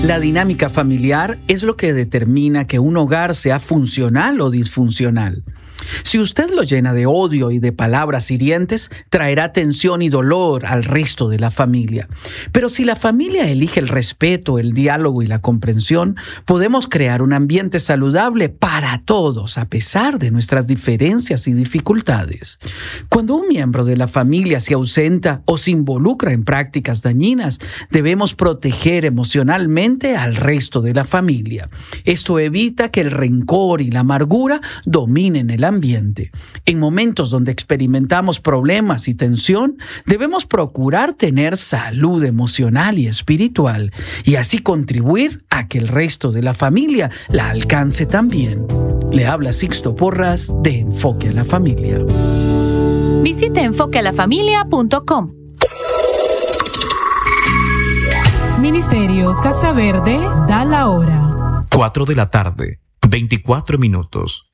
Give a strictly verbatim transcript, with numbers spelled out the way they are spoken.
La dinámica familiar es lo que determina que un hogar sea funcional o disfuncional. Si usted lo llena de odio y de palabras hirientes, traerá tensión y dolor al resto de la familia. Pero si la familia elige el respeto, el diálogo y la comprensión, podemos crear un ambiente saludable para todos, a pesar de nuestras diferencias y dificultades. Cuando un miembro de la familia se ausenta o se involucra en prácticas dañinas, debemos proteger emocionalmente al resto de la familia. Esto evita que el rencor y la amargura dominen el ambiente. ambiente. En momentos donde experimentamos problemas y tensión, debemos procurar tener salud emocional y espiritual y así contribuir a que el resto de la familia la alcance también. Le habla Sixto Porras de Enfoque a la Familia. Visite enfoque a la familia punto com. Ministerios Casa Verde da la hora. cuatro de la tarde, veinticuatro minutos.